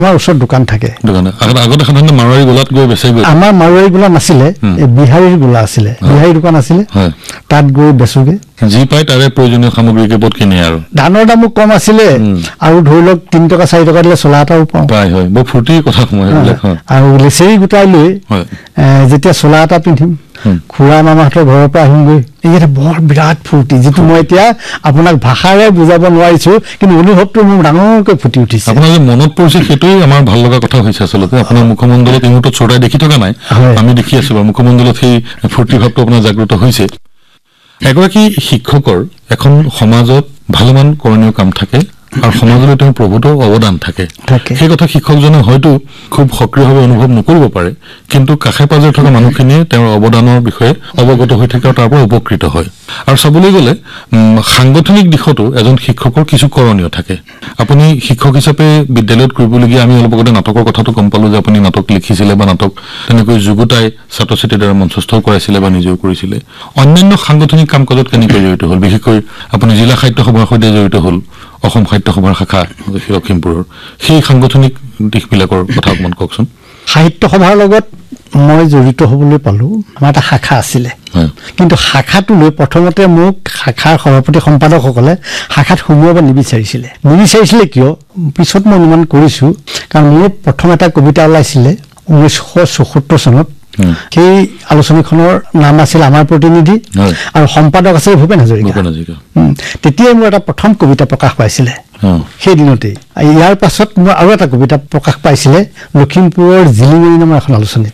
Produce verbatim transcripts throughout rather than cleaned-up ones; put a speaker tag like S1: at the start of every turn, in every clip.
S1: আমাৰ ওচৰত দোকান থাকে
S2: দোকান আগতে সাধাৰণতে মাৰোৱাৰী গোলাত গৈ বেচে গৈ
S1: আমাৰ মাৰোৱাৰী গোলা নাছিলে এই বিহাৰীৰ গোলা আছিলে বিহাৰী দোকান আছিলে তাত গৈ বেচোগে
S2: যি পাই তাৰে প্ৰয়োজনীয় সামগ্ৰী কেবত কিনে আৰু
S1: ধানৰ দামো কম আছিলে আৰু ধৰি লওক তিন টকা চাৰি টকা দিলে চলা এটাও পাওঁ
S2: পাই হয় বৰ ফূৰ্তিৰ কথা সময়
S1: আৰু লেচেৰি গোটাই লৈ যেতিয়া চলা এটা পিন্ধিম খুৰা মামাহঁতৰ ঘৰৰ পৰা আহিমগৈ এইকেইটা বৰ বিৰাট ফূৰ্তি যিটো মই এতিয়া আপোনাক ভাষাৰে বুজাব নোৱাৰিছো কিন্তু অনুভৱটো মোৰ ডাঙৰকৈ ফুটি উঠিছে
S2: আপোনাৰ যে মনত পৰিছে সেইটোৱেই আমাৰ ভাল লগা কথা হৈছে আচলতে আপোনাৰ মুখমণ্ডলত এই মুহূৰ্তত চৰ্দাই দেখি থকা নাই আমি দেখি আছো বাৰু মুখমণ্ডলত সেই ফূৰ্তি ভাৱটো আপোনাৰ জাগ্ৰত হৈছে এগৰাকী শিক্ষকৰ এখন সমাজত ভালমান কৰণীয় কাম থাকে আৰু সমাজলৈ তেওঁৰ প্ৰভূত অৱদান থাকে সেই কথা শিক্ষকজনে হয়তো খুব সক্ৰিয়ভাৱে অনুভৱ নকৰিব পাৰে কিন্তু কাষে পাজৰে থকা মানুহখিনিয়ে তেওঁৰ অৱদানৰ বিষয়ে অৱগত হৈ থাকে আৰু তাৰ পৰা উপকৃত হয় আৰু চাবলৈ গ'লে সাংগঠনিক দিশতো এজন শিক্ষকৰ কিছু কৰণীয় থাকে আপুনি শিক্ষক হিচাপে বিদ্যালয়ত কৰিবলগীয়া আমি অলপ আগতে নাটকৰ কথাটো গম পালো যে আপুনি নাটক লিখিছিলে বা নাটক তেনেকৈ যুগুতাই ছাত্ৰ ছাত্ৰীৰ দ্বাৰা মঞ্চস্থ কৰাইছিলে বা নিজেও কৰিছিলে অন্যান্য সাংগঠনিক কাম কাজত কেনেকৈ জড়িত হ'ল বিশেষকৈ আপুনি জিলা সাহিত্য সভাৰ সৈতে জড়িত হ'ল অসম সাহিত্য সভাৰ শাখা লখিমপুৰৰ সেই সাংগঠনিক দিশবিলাকৰ কথা অকণমান কওকচোন
S1: সাহিত্য সভাৰ লগত মই জড়িত হ'বলৈ পালো আমাৰ এটা শাখা আছিলে কিন্তু শাখাটো লৈ প্ৰথমতে মোক শাখাৰ সভাপতি সম্পাদকসকলে শাখাত সোমোৱাব নিবিচাৰিছিলে নিবিচাৰিছিলে কিয় পিছত মই অনুমান কৰিছো কাৰণ মোৰ প্ৰথম এটা কবিতা ওলাইছিলে ঊনৈছশ চৌসত্তৰ চনত সেই আলোচনীখনৰ নাম আছিল আমাৰ প্ৰতিনিধি আৰু সম্পাদক আছিল ভূপেন হাজৰিকা তেতিয়াই মোৰ এটা প্ৰথম কবিতা প্ৰকাশ পাইছিলে সেই দিনতেই ইয়াৰ পাছত মোৰ আৰু এটা কবিতা প্ৰকাশ পাইছিলে লখিমপুৰৰ জিলিঙি নামৰ এখন আলোচনীত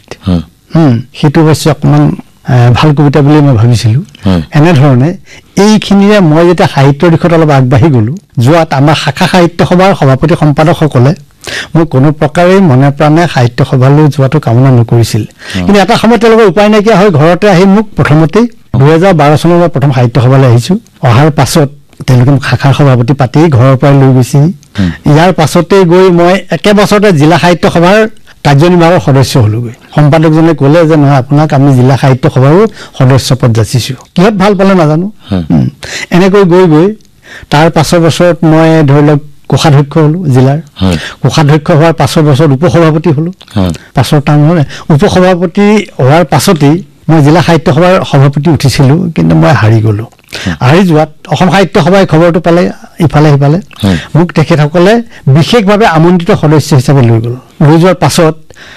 S1: সেইটো অৱশ্যে অকণমান ভাল কবিতা বুলি মই ভাবিছিলো এনেধৰণে এইখিনিৰে মই যেতিয়া সাহিত্যৰ দিশত অলপ আগবাঢ়ি গলো যোৱাত আমাৰ শাখা সাহিত্য সভাৰ সভাপতি সম্পাদকসকলে মই কোনো প্ৰকাৰে মনে প্ৰাণে সাহিত্য সভালৈ যোৱাটো কামনা নকৰিছিল কিন্তু এটা সময়ত তেওঁলোকৰ উপায় নাইকিয়া হৈ ঘৰতে আহি মোক প্ৰথমতেই দুহেজাৰ বাৰ চনৰ পৰা প্ৰথম সাহিত্য সভালৈ আহিছো অহাৰ পাছত তেওঁলোকে মোক শাখাৰ সভাপতি পাতি ঘৰৰ পৰা লৈ গৈছে ইয়াৰ পাছতে গৈ মই একে বছৰতে জিলা সাহিত্য সভাৰ কাৰ্যনিৰ্বাহকৰ সদস্য হলোগৈ সম্পাদকজনে ক'লে যে নহয় আপোনাক আমি জিলা সাহিত্য সভাৰো সদস্য পদ যাচিছো কিহত ভাল পালে নাজানো এনেকৈ গৈ গৈ তাৰ পাছৰ বছৰত মই ধৰি লওক কোষাধ্যক্ষ হলো জিলাৰ কোষাধ্যক্ষ হোৱাৰ পাছৰ বছৰত উপসভাপতি হলো পাছৰ টান হ'লে উপসভাপতি হোৱাৰ পাছতেই মই জিলা সাহিত্য সভাৰ সভাপতি উঠিছিলো কিন্তু মই হাৰি গলো হাৰি যোৱাত অসম সাহিত্য সভাই খবৰটো পালে ইফালে সিফালে মোক তেখেতসকলে বিশেষভাৱে আমন্ত্ৰিত সদস্য হিচাপে লৈ গ'ল লৈ যোৱাৰ পাছত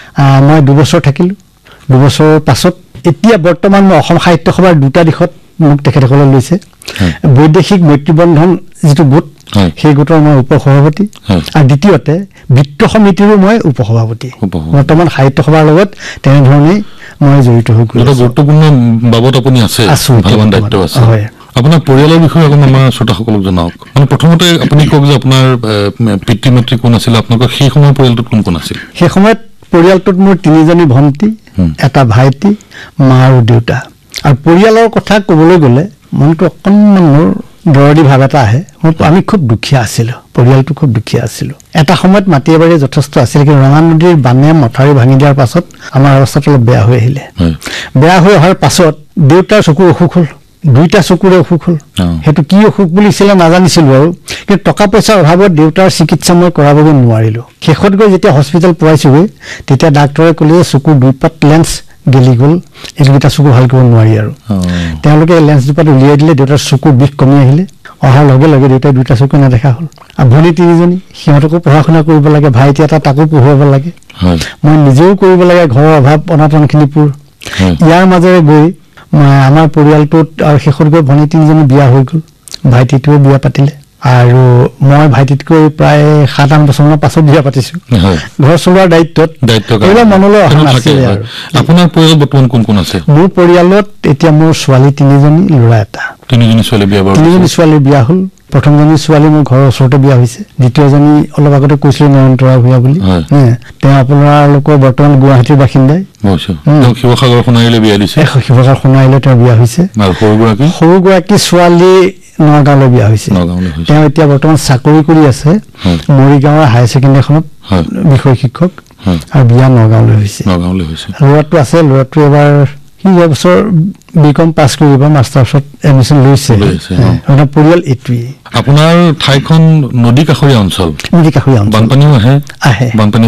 S1: মই দুবছৰ থাকিলো দুবছৰৰ পাছত এতিয়া বৰ্তমান মই অসম সাহিত্য সভাৰ দুটা দিশত মোক তেখেতসকলে লৈছে বৈদেশিক মৈত্ৰীবন্ধন যিটো গোট সেই গোটৰ মই উপসভাপতি আৰু দ্বিতীয়তে বিত্ত সমিতিৰো মই উপসভাপতি বৰ্তমান সাহিত্য সভাৰ লগত তেনেধৰণেই মই জড়িত হৈ গলো
S2: গুৰুত্বপূৰ্ণ বাবদ আপুনি আছে ভালমান দায়িত্ব আছে আপোনাৰ পৰিয়ালৰ বিষয়ে অকণ আমাৰ শ্ৰোতাসকলক জনাওক মানে প্ৰথমতে আপুনি কওক যে আপোনাৰ পিতৃ মাতৃ কোন আছিল আপোনালোকৰ সেই সময়ৰ পৰিয়ালটোত কোন কোন আছিল
S1: সেই সময়ত পৰিয়ালটোত মোৰ তিনিজনী ভণ্টি এটা ভাইটি মা আৰু দেউতা আৰু পৰিয়ালৰ কথা ক'বলৈ গ'লে মনটো অকণমান মোৰ দৰদী ভাৱ এটা আহে আমি খুব দুখীয়া আছিলো পৰিয়ালটো খুব দুখীয়া আছিলো এটা সময়ত মাটি বাৰী যথেষ্ট আছিল কিন্তু ৰঙা নদীৰ বানে মথাউৰি ভাঙি দিয়াৰ পাছত আমাৰ অৱস্থাটো অলপ বেয়া হৈ আহিলে বেয়া হৈ অহাৰ পাছত দেউতাৰ চকুৰ অসুখ হ'ল দুইটা চকুৰে অসুখ হ'ল সেইটো কি অসুখ বুলিছিলে নাজানিছিলো আৰু কিন্তু টকা পইচাৰ অভাৱত দেউতাৰ চিকিৎসা মই কৰাবগৈ নোৱাৰিলো শেষত গৈ যেতিয়া হস্পিটেল পোৱাইছোগৈ তেতিয়া ডাক্তৰে ক'লে চকুৰ দুই পাত লেন্স গেলি গ'ল এইকেইটা চকু ভাল কৰিব নোৱাৰি আৰু তেওঁলোকে লেন্স দুপাত উলিয়াই দিলে দেউতাৰ চকুৰ বিষ কমি আহিলে অহাৰ লগে লগে দেউতাই দুটা চকু নেদেখা হ'ল আৰু ভনী তিনিজনী সিহঁতকো পঢ়া শুনা কৰিব লাগে ভাইটি এটা তাকো পঢ়ুৱাব লাগে মই নিজেও কৰিব লাগে ঘৰৰ অভাৱ অনাটনখিনি পূৰ ইয়াৰ মাজেৰে গৈ আমাৰ পৰিয়ালটোত আৰু শেষত গৈ ভনী তিনিজনী বিয়া হৈ গ'ল ভাইটিটোও বিয়া পাতিলে আৰু মই ভাইটিতকৈ প্ৰায় সাত আঠ বছৰমানৰ পাছত বিয়া পাতিছো ঘৰ চলোৱাৰ দায়িত্বত এইবাৰ মনলৈ অহা নাছিলে আৰু
S2: আপোনাৰ পৰিয়ালত বৰ্তমান কোন কোন আছে
S1: মোৰ পৰিয়ালত এতিয়া মোৰ ছোৱালী তিনিজনী ল'ৰা এটা
S2: তিনিজনী ছোৱালী বিয়া
S1: তিনিজনী ছোৱালী বিয়া হ'ল প্ৰথমজনী ছোৱালী মোৰ ঘৰৰ ওচৰতে বিয়া হৈছে দ্বিতীয়জনী অলপ আগতে কৈছিলো নয়নতৰা ভূঞা বুলি তেওঁ আপোনালোকৰ বৰ্তমান গুৱাহাটীৰ বাসিন্দাই
S2: শিৱসাগৰ সোণাৰীলৈ বিয়া দিছে
S1: শিৱসাগৰ সোণাৰীলৈ তেওঁ বিয়া হৈছে
S2: সৰুগৰাকী
S1: সৰুগৰাকী ছোৱালী নগাঁৱলৈ বিয়া হৈছে তেওঁ এতিয়া বৰ্তমান চাকৰি কৰি আছে মৰিগাঁৱৰ হায়াৰ ছেকেণ্ডেৰী এখনত বিষয় শিক্ষক আৰু বিয়া নগাঁৱলৈ হৈছে ল'ৰাটো আছে ল'ৰাটো এবাৰ সি যোৱা বছৰ বি কম পাছ কৰিব মাষ্টাৰ্ছত এডমিশ্যন লৈছে আপোনাৰ পৰিয়াল এইটোৱেই
S2: আপোনাৰ ঠাইখন নদী কাষৰীয়া অঞ্চল
S1: নদী কাষৰীয়া অঞ্চল
S2: বানপানীও আহে
S1: আহে
S2: বানপানী